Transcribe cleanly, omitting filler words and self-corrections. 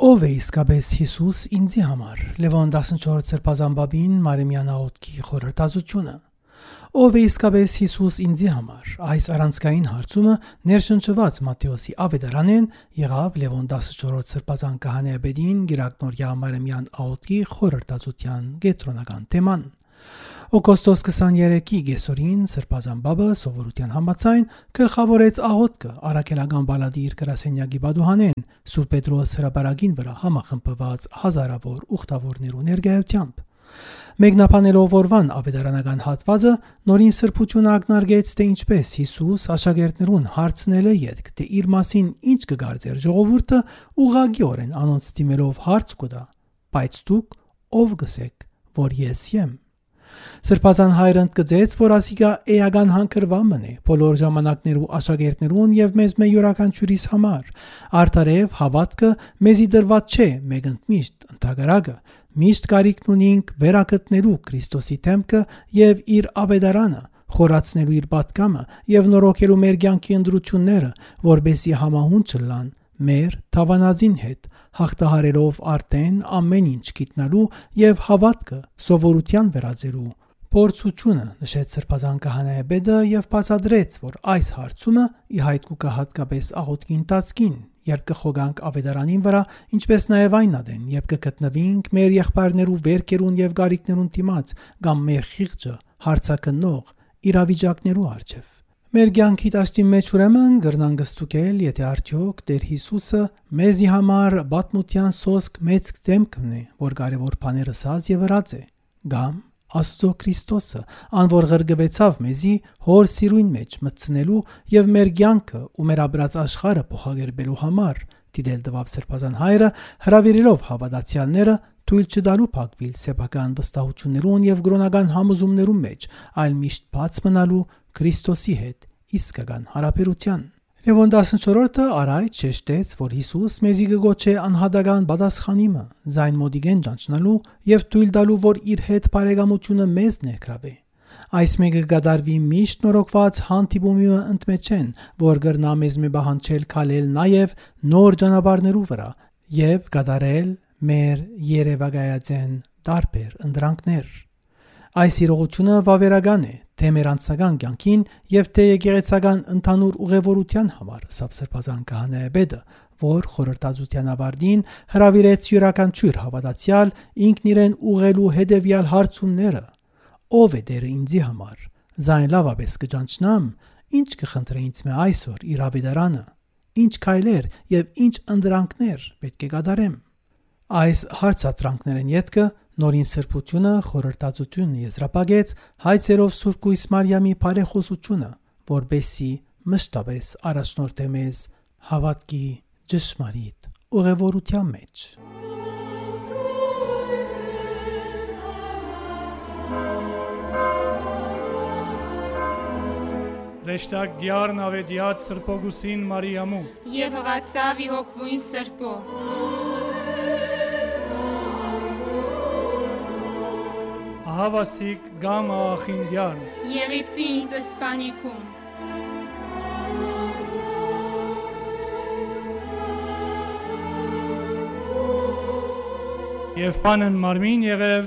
Ով է իսկապես Հիսուս ինձի համար։ Լևոն 14 սրբազան բաբին Մարեմյան աղոթքի խորհրդածությունը։ Ով է իսկապես Հիսուս ինձի համար։ Այս առանցքային հարցումը ներշնչված Մատթեոսի ավետարանեն եղավ Լևոն 14 սրբազան քահանայապետին Գիրակնորյա Մարեմյան աղոթքի խորհրդածության կենտրոնական թեման։ Օգոստոս 23-ի գեսորին սրբազան բաբը սովորության համաձայն գլխավորեց աղոթքը առաքելական բալադի իր գրասենյակի բադուհանեն Սուրբ Պետրոս հրապարակին վրա համախմբված հազարավոր ուխտավորներու ներկայությամբ։ Մեկնաբանելով օրվան ավետարանական հատվածը նորին սրբությունը ակնարկեց, թե ինչպես Հիսուս աշակերտներուն հարցնել է ետք, թե իր մասին ինչ կգարձեր ժողովուրդը, ուղղակիորեն անոնց դիմելով հարց կտա. բայց դուք ով գսեք, որ ես եմ։ Սրբազան հայրը ընդգծեց, որ ասիկա էական հանքրվամն է բոլոր ժամանակներու աշակերտներուն եւ մեզ մե յուրաքանչյուրիս համար։ Արդարեւ հավատքը մեզի դրված չէ մեգընտմիշտ ընդհանրակը, միշտ կարիքն ունենք վերակտնելու Քրիստոսի թեմքը եւ իր ավետարանը, խորացնելու իր պատկամը եւ նորոգելու մեր կյանքի ընդրությունները, որբեսի համահունչ լան մեր թավանածին հետ, հաղթահարելով արդեն ամեն ինչ գիտնալու եւ հավատքը սովորության վերածելու փորձությունը, նշեց սրբազան քահանայապետը եւ բացատրեց, որ այս հարցումը ի հայտ կգա հատկապես աղոթքի ընթացքին, երբ կխոգանք ավետարանին վրա, ինչպես նաեւ այն ադեն, երբ կգտնվենք մեր եղբայրներու վերքերուն եւ գարիկներուն դիմաց կամ մեր խիղճը հարցակնող իրավիճակներու առջև։ Մեր կյանքի տաշտի մեջ ուրեմն գրնան գստուկել, եթե արդյոք Տեր Հիսուսը մեզի համար բաթմության սոսկ մեծ դեմքն է, որ կարևոր բաներ ասած եւ ըրած է, կամ Աստծո Քրիստոսը, անոր ղրգվեցավ մեզի հոր սիրույն մեջ մտցնելու եւ մեր կյանքը ու մեր ապրած աշխարհը փոխագերբելու համար, դիտել տվավ սրբազան հայրը, հրավիրելով հավատացյալները թույլ չտալու փակվիլ սեփական վստահություններուն եւ գրոնական համոզումներուն մեջ, այլ միշտ բաց մնալու Քրիստոսի հետ իսկական հարաբերության։ Լևոն 14-ը արայդ շեշտեց, որ Հիսուս մեզի կգոչե անհատական պատասխանիմը, զայն մոդիգեն ճանչնալու եւ թույլ տալու, որ իր հետ բարեկամությունը մեզ ներգրավի։ Այս մեկը կդարվի միշտ նորոգված հանդիպումը ընդմեջեն, որ գրնա մեզ մե բահանչել քալել նաեւ նոր ճանապարհներու վրա եւ կդարել մեր երևակայածեն տարբեր ընդրանքներ։ Այս իրողությունը վավերական է թե մեր անձնական կյանքին եւ թե եկեղեցական ընդհանուր ուղևորության համար, ասավ սրբազան քահանայապետը, որ խորհրդածության ավարտին հրավիրեց յուրաքանչյուր հավատացյալ ինքն իրեն ուղղելու հետեւյալ հարցումները. ով է Տերը ինձի համար, զայն լավապես կճանչնամ, ինչ կխնդրե ինձ մե այսօր իր ավետարանը, ինչ քայլեր եւ ինչ ընդրանքներ պետք է կատարեմ։ Այս հարցատրանքներն յետքը նորին սրբությունը խորհրդածությունը եզրապագեց հայցերով Սուրբ Կույս Մարիամի բարեխոսությունը, որբեսի մշտապես առաջնորդե մեզ հավատքի ճշմարիտ ուղևորության մեջ։ Ռեշտակ դիարն ավետիած սրբոգուսին Մարիամու եւ հղացավի հոգվույն սրբո Ահավասիկ գամ ախինդյան եղիցի ինձ սպանիքում եւ պանն մարմին եղև